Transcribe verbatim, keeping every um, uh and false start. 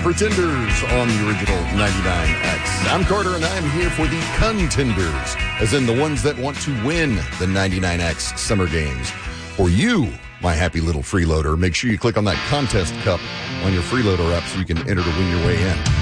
Pretenders on the original ninety-nine X. I'm Carter, and I'm here for the contenders, as in the ones that want to win the ninety-nine X Summer Games. For you, my happy little freeloader, make sure you click on that contest cup on your freeloader app so you can enter to win your way in.